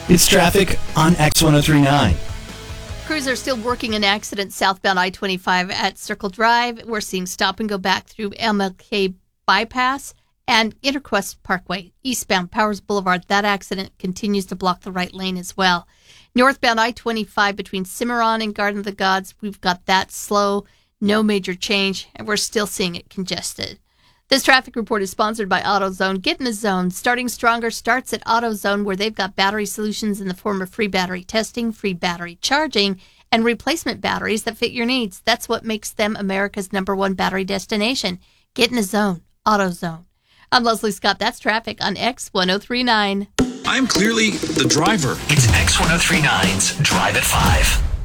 It's traffic on X1039. Crews are still working an accident southbound I-25 at Circle Drive. We're seeing stop and go back through MLK Bypass and Interquest Parkway. Eastbound Powers Boulevard, that accident continues to block the right lane as well. Northbound I-25 between Cimarron and Garden of the Gods, we've got that slow, no major change, and we're still seeing it congested. This traffic report is sponsored by AutoZone. Get in the zone. Starting Stronger starts at AutoZone, where they've got battery solutions in the form of free battery testing, free battery charging, and replacement batteries that fit your needs. That's what makes them America's #1 battery destination. Get in the zone. AutoZone. I'm Leslie Scott. That's traffic on X1039. I'm clearly the driver. It's X1039's Drive at 5.